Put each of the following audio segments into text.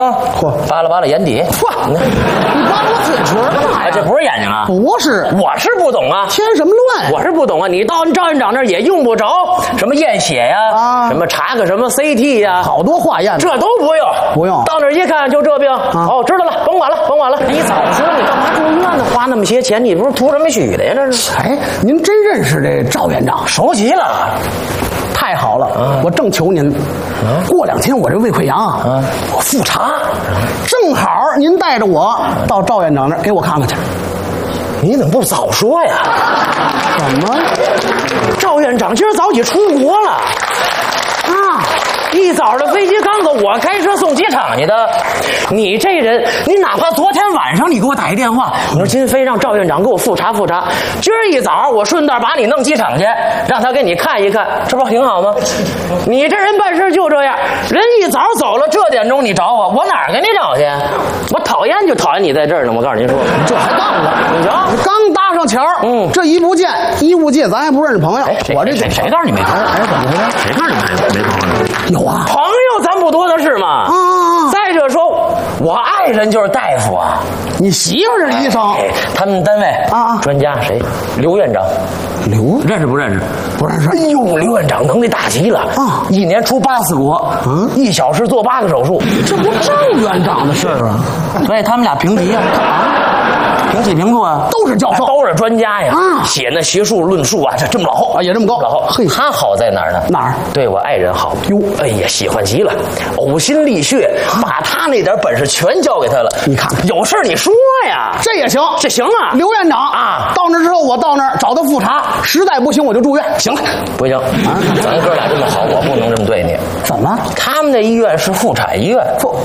嚯， 扒拉眼底。 嚯，你扒我嘴唇干嘛呀？ 这不是眼睛啊？ 不是， 我是不懂啊。 添什么乱？ 我是不懂啊。你到赵院长那儿也用不着什么验血呀，什么查个什么 CT 呀， 好多化验， 这都不用， 不用。 到那儿一看就这病，哦，知道了，甭管了，甭管了。你早说，你干嘛住院呢？花那么些钱，你不是图什么许的呀？这是。 哎，您真认识这赵院长？ 熟极了。 太好了，我正求您。过2天我这胃溃疡啊，我复查，正好您带着我到赵院长那儿给我看看去。 你怎么不早说呀？ 怎么？ 赵院长今儿早起出国了啊！一早的飞机刚走，我开车送机场去的。你这人，你哪怕昨天晚上你给我打一电话，你说今非让赵院长给我复查复查，今儿一早我顺道把你弄机场去，让他给你看一看，这不挺好吗？你这人办事就这样，人一早走了，这点钟你找我，我哪儿给你找去？我讨厌就讨厌你在这儿呢。我告诉您说， 这还当了？ 你瞧， 刚搭上桥，这一不见，一不见，咱还不认识朋友。 我这谁告诉你没朋友？ 哎，怎么回事？ 谁告诉你没朋友？ 有啊， 朋友咱不多的是嘛。再者说，我爱人就是大夫啊， 你媳妇是医生。 他们单位专家谁？刘院长。 刘认识不认识？ 不认识。 哎呦，刘院长能力大极了啊！一年出8次国，1小时做8个手术， 这不赵院长的事儿啊？ 所以他们俩平级啊。平起平坐啊， 都是教授， 都是专家呀。写那学术论述啊，这么老厚啊，也这么高。 老厚。嘿，他好在哪儿呢？ 哪儿？ 对我爱人好哟。哎呀，喜欢极了，呕心沥血，把他那点本事全交给他了。你看，有事你说呀， 这也行， 这行啊。 刘院长啊，到那之后我到那儿找他复查，实在不行我就住院。行了， 不行啊，咱哥俩这么好，我不能这么对你。 怎么？ 他们那医院是妇产医院。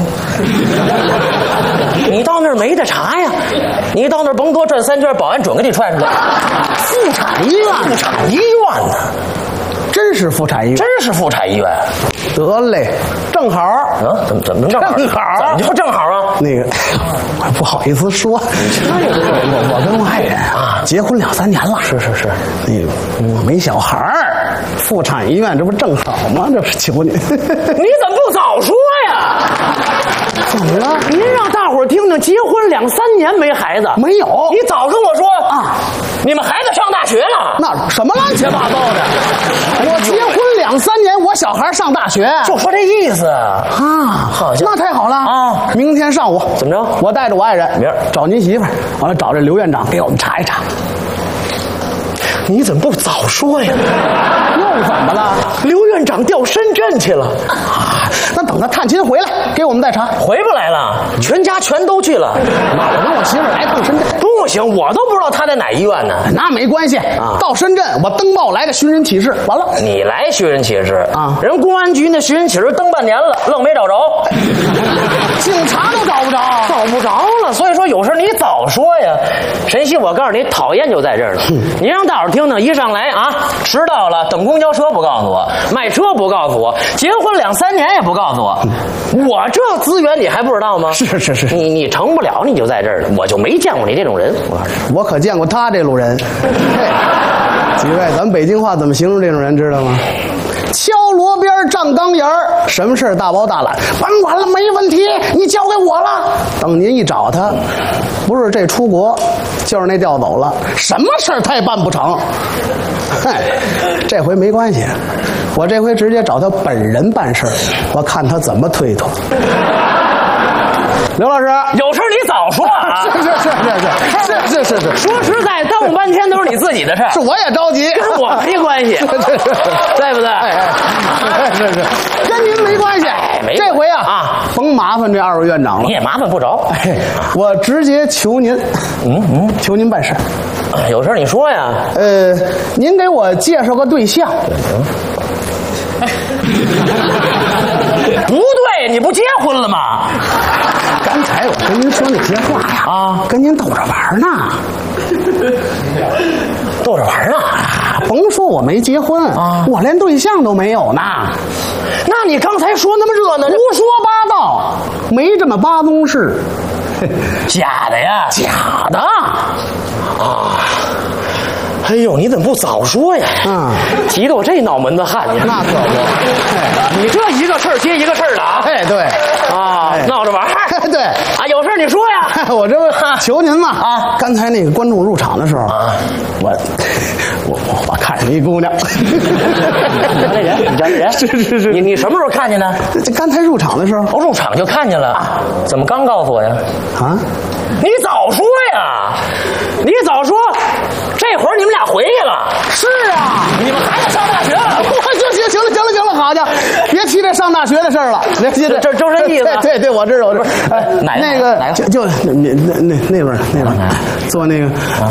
你到那儿没得查呀？你到那儿甭多转3圈，保安准给你踹出来。 妇产医院， 妇产医院呢？ 真是妇产医院， 真是妇产医院。 得嘞，正好啊， 怎么正好？ 正好， 怎么就正好啊？ 那个，我不好意思说，我跟我爱人啊结婚2、3年了。是，那个没小孩儿，妇产医院这不正好吗？这不是求你，你怎么不早说呀？ 怎么了？ 您让大伙儿听听，结婚2、3年没孩子？ 没有。 你早跟我说啊！你们孩子上大学了？ 那什么乱七八糟的？我结婚2、3年，我小孩上大学， 就说这意思啊！ 好像那太好了啊！ 明天上午怎么着？ 我带着我爱人， 明儿找您媳妇儿，完了找这刘院长给我们查一查。 你怎么不早说呀？ 又怎么了？ 刘院长调深圳去了啊！那等他探亲回来，给我们再查。 回不来了，全家全都去了。 我跟我媳妇来趟深圳。 不行，我都不知道他在哪医院呢。 那没关系啊，到深圳我登报来个寻人启事，完了。 你来寻人启事啊？ 人公安局那寻人启事登半年了，愣没找着。 警察都找不着， 找不着了。所以说有事你早说呀。晨曦，我告诉你，讨厌就在这儿了。你让大伙听听，一上来啊，迟到了，等公交车不告诉我，卖车不告诉我，结婚2、3年也不告诉我，我这资源你还不知道吗？ 是， 你成不了，你就在这儿了。我就没见过你这种人， 我可见过他这路人。几位，咱们北京话怎么形容这种人知道吗？敲锣边站钢沿儿，什么事大包大揽，甭管了，没问题，你交给我了。等您一找他，不是这出国，就是那调走了，什么事儿他也办不成。嗨，这回没关系，我这回直接找他本人办事，我看他怎么推脱。刘老师， 有事你早说啊！ 是。 说实在，耽误半天都是你自己的事儿。 是我也着急， 跟我没关系，对不对？ 是，跟您没关系。这回啊，甭麻烦这2位院长了。 你也麻烦不着。 我直接求您，求您办事。 有事你说呀。 您给我介绍个对象。 不对，你不结婚了吗？ 刚才我跟您说那些话呀，跟您逗着玩呢。 逗着玩呢？ 甭说我没结婚我连对象都没有呢。 那你刚才说那么热闹， 胡说八道，没这么巴宗事。 假的呀？ 假的啊！ 哎呦，你怎么不早说呀？急得我这脑门子汗呢。 那可不， 你这一个事儿接一个事儿的啊！ 哎，对， 闹着玩儿。 对啊，有事儿你说呀。 我这不求您嘛啊！刚才那个观众入场的时候啊，我看见一姑娘。 你瞧这人，你瞧这人， 是， 你什么时候看见的？ 这刚才入场的时候， 入场就看见了。怎么刚告诉我呀？ 啊， 你早说呀！你早说，这会儿你们俩回去了。 是啊， 你们还在上大学了。 行了，好家伙，别提这上大学的事儿了。别提这就这意思。 对，我知道。哎，那个就那边坐那个，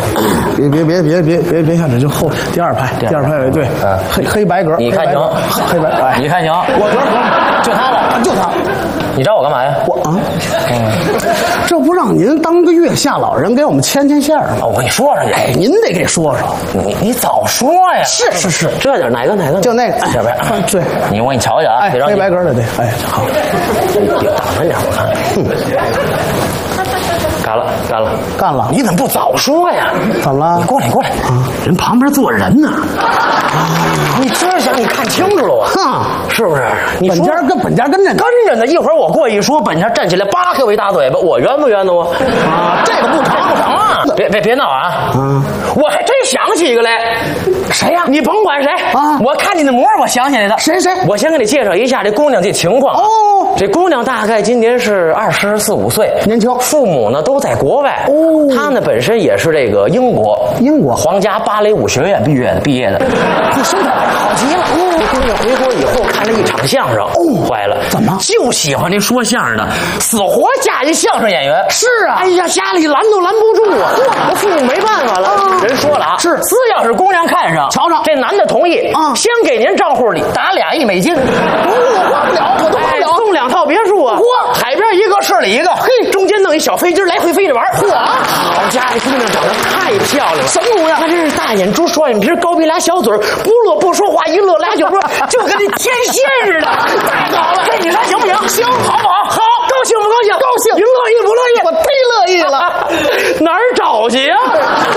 别下指，就后第二排有一对黑白格， 你看行， 黑白， 你看行， 我觉得就他了， 就他。 你找我干嘛呀？ 这不让您当个月下老人给我们牵线吗？ 我跟你说说去， 哎，您得给说说。 你早说呀！ 是， 这点哪个？ 就那个这边。 对， 我给你瞧瞧啊， 黑白格的对，哎，好， 打慢点，我看。干了！你怎么不早说呀？ 怎么了？ 你过来啊！人旁边坐着人呢。你这下你看清楚了啊？是不是？你本家跟着呢。一会儿我过一说，本家站起来，叭给我一大嘴巴，我冤不冤呢？ 这个不成啊！ 别闹啊！我还真想起一个来。谁呀？你甭管谁啊！我看你的模，我想起来的。谁？我先给你介绍一下这姑娘这情况。这姑娘大概今年是24、25岁， 年轻。 父母呢都在国外。她呢本身也是这个英国皇家芭蕾舞学院毕业的。 这身材好极了。 这姑娘回国以后看了一场相声，坏了， 怎么？ 就喜欢这说相声的，死活嫁一相声演员。 是啊， 哎呀，家里拦都拦不住啊！我父母没办法了，人说了啊， 是， 要是姑娘看上， 瞧这男的同意啊，先给您账户里打2亿美金， 我花不了， 送2套别墅啊，海边一个，市里一个，嘿，中间弄一小飞机来回飞着玩。好家伙，姑娘长得太漂亮了， 什么模样？ 她真是大眼珠、双眼皮、高鼻梁、小嘴，不乐不说话，一乐俩就说，就跟那天仙似的，太好了！这你说行不行？行，好不好？好，高兴不高兴？高兴。您乐意不乐意？ 我忒乐意了。 哪儿找去呀？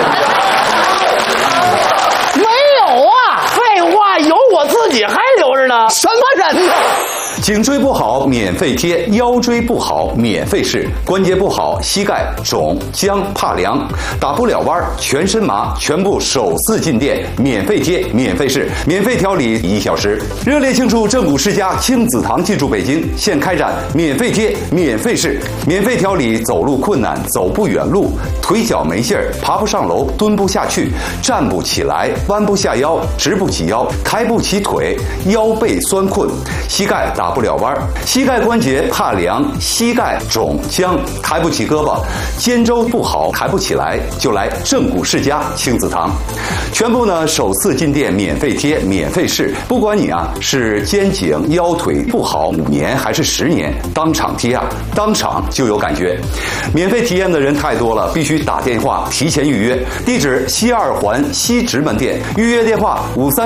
没有啊！ 废话，有我自己还留着呢。 什么人呢？ 颈椎不好免费贴，腰椎不好免费试，关节不好膝盖肿僵怕凉，打不了弯全身麻，全部首次进店免费贴免费试，免费调理1小时。热烈庆祝正骨世家亲子堂进驻北京，现开展免费贴免费试，免费调理走路困难、走不远路、腿脚没劲儿、爬不上楼、蹲不下去、站不起来、弯不下腰、直不起腰、抬不起腿、腰背酸困、膝盖打不了弯，膝盖关节怕凉、膝盖肿僵、抬不起胳膊、肩周不好抬不起来，就来正骨世家亲子堂。全部呢首次进店免费贴免费试，不管你啊是肩颈腰腿不好5年还是10年，当场贴啊，当场就有感觉。免费体验的人太多了，必须打电话提前预约。地址西2环西直门店，预约电话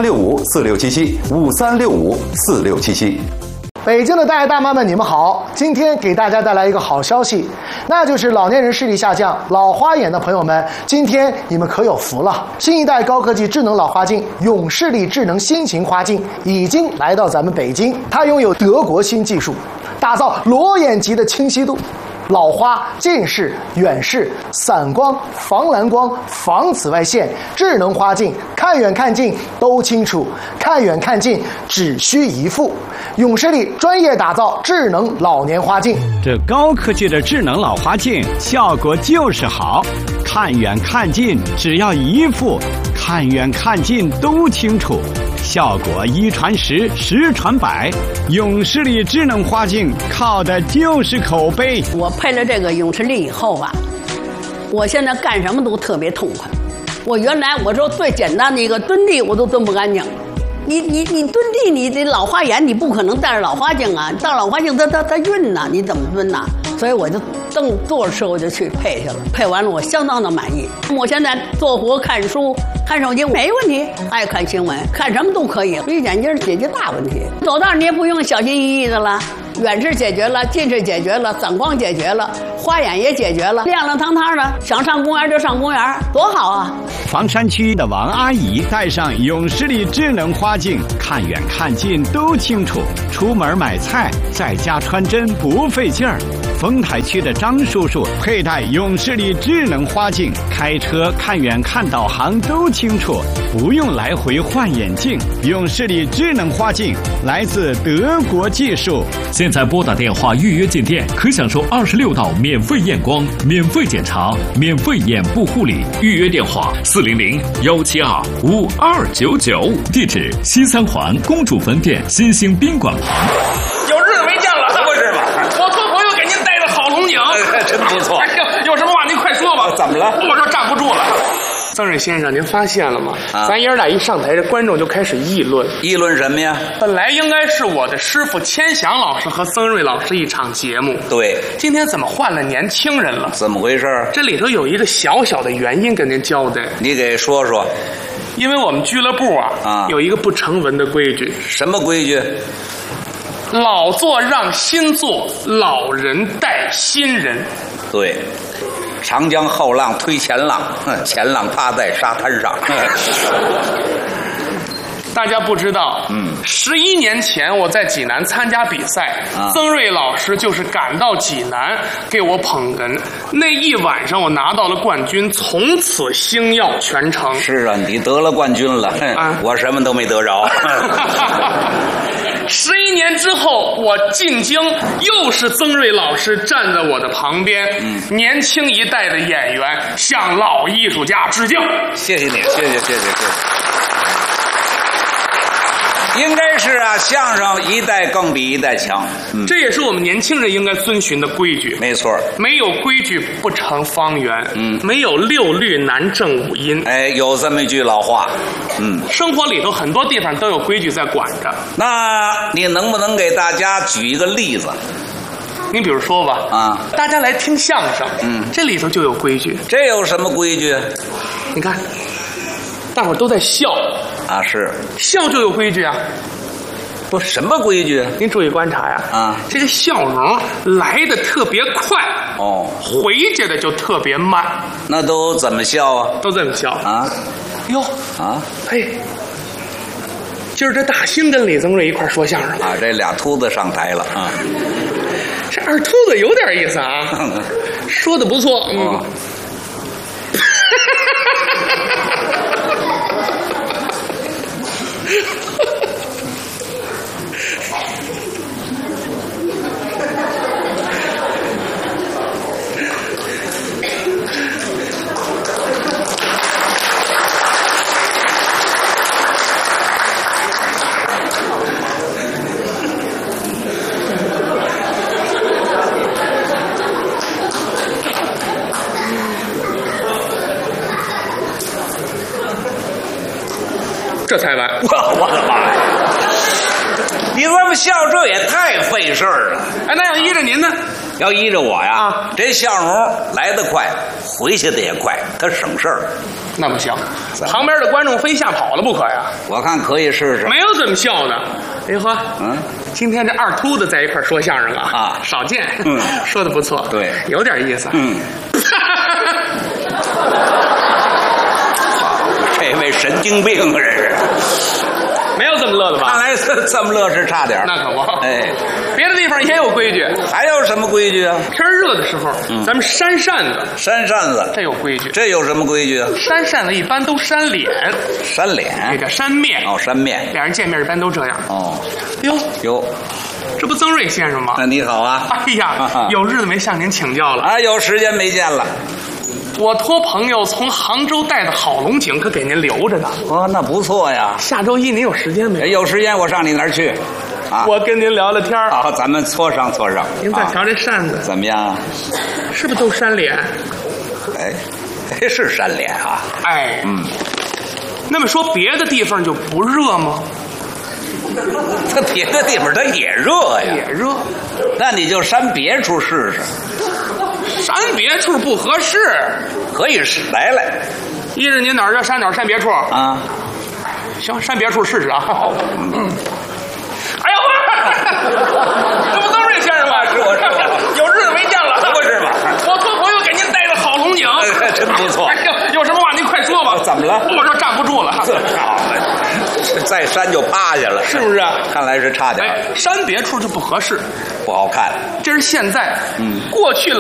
5365467753654677。 北京的大爷大妈们，你们好！今天给大家带来一个好消息，那就是老年人视力下降、老花眼的朋友们，今天你们可有福了！新一代高科技智能老花镜永视力智能新型花镜已经来到咱们北京，它拥有德国新技术，打造裸眼级的清晰度。老花、近视、远视、散光、防蓝光、防紫外线，智能花镜，看远看近都清楚，看远看近只需一副。永视力专业打造智能老年花镜， 这高科技的智能老花镜效果就是好，看远看近只要一副，看远看近都清楚，效果1传10，10传100。永视力智能花镜靠的就是口碑。 我配了这个永视力以后吧，我现在干什么都特别痛快。我原来我说最简单的一个蹲地我都蹲不干净，你蹲地，你这老花眼你不可能戴着老花镜啊，戴老花镜它晕呐，你怎么蹲呐？所以我就正坐着时候我就去配去了，配完了我相当的满意。我现在做活看书看手机没问题，爱看新闻看什么都可以，绿眼镜解决大问题。走道你也不用小心翼翼的了， 远视解决了，近视解决了，散光解决了，花眼也解决了，亮亮堂堂的，想上公园就上公园，多好啊！ 房山区的王阿姨带上永视力智能花镜，看远看近都清楚，出门买菜在家穿针不费劲儿。丰台区的张叔叔佩戴永视力智能花镜，开车看远看导航都清楚，不用来回换眼镜。永视力智能花镜来自德国技术。 现在拨打电话预约进店，可享受26道免费验光、免费检查、免费眼部护理。预约电话400-172-5299，地址西三环公主坟店新兴宾馆旁。 有日子没见了， 不是吧？ 我托朋友给您带了好龙井， 真不错。 哎呀，有什么话您快说吧。 怎么了？ 我这站不住了。曾瑞先生，您发现了吗？咱爷儿俩一上台，这观众就开始议论。 议论什么呀？ 本来应该是我的师傅千祥老师和曾瑞老师一场节目， 对， 今天怎么换了年轻人了？ 怎么回事？ 这里头有一个小小的原因跟您交代。 你给说说。 因为我们俱乐部有一个不成文的规矩。 什么规矩？ 老做让新做，老人带新人。 对。长江后浪推前浪，前浪趴在沙滩上。 大家不知道，11年前我在济南参加比赛，曾瑞老师就是赶到济南给我捧哏，那一晚上我拿到了冠军，从此星耀全城。 是啊，你得了冠军了，我什么都没得着。 11年之后，我进京，又是曾瑞老师站在我的旁边，年轻一代的演员向老艺术家致敬。 谢谢你，谢谢。应该是啊，相声一代更比一代强， 这也是我们年轻人应该遵循的规矩。 没错， 没有规矩不成方圆，没有六律难正五音。 哎，有这么一句老话， 生活里头很多地方都有规矩在管着。 那你能不能给大家举一个例子？ 你比如说吧，大家来听相声，这里头就有规矩。 这有什么规矩？ 你看，大伙儿都在笑。 是笑就有规矩啊， 不什么规矩？ 您注意观察呀，这个笑容来的特别快，回去的就特别慢。 那都怎么笑啊？ 都这么笑啊？ 哟嘿，今儿这大兴跟李增瑞一块说相声啊，这俩秃子上台了啊。 这二秃子有点意思啊，说的不错，这才完。 我的妈呀！你这么笑，这也太费事儿了。 哎，那要依着您呢？ 要依着我呀，这笑容来得快，回去的也快，它省事儿。 那不行，旁边的观众非吓跑了不可呀。 我看可以试试。 没有这么笑的。哎呵，今天这二秃子在一块说相声啊，少见。说的不错， 对， 有点意思。 这位神经病，这是。 没有这么乐的吧？ 看来这么乐是差点。 那可不。 哎， 别的地方也有规矩。 还有什么规矩啊？ 天热的时候，咱们扇扇子。 扇扇子， 这有规矩。 这有什么规矩啊？ 扇扇子一般都扇脸。 扇脸？ 这叫扇面。 扇面。 俩人见面一般都这样。哟，这不曾瑞先生吗？ 那你好啊。 哎呀，有日子没向您请教了。 有时间没见了。 我托朋友从杭州带的好龙井，可给您留着呢。 那不错呀。 下周一您有时间没？ 有时间我上你那儿去。 我跟您聊聊天儿。 好，咱们磋商磋商。 您再瞧这扇子怎么样啊？ 是不是都扇脸？ 是扇脸啊。 那么说别的地方就不热吗？ 它别的地方它也热呀。 也热。 那你就扇别处试试。 扇别处不合适， 可以来。 依着您哪儿热扇哪儿扇别处啊。 行，扇别处试试啊。哎呦，这不都是再扇就趴下了， 是不是？ 看来是差点。 哎，扇别处就不合适， 不好看。 这是现在，过去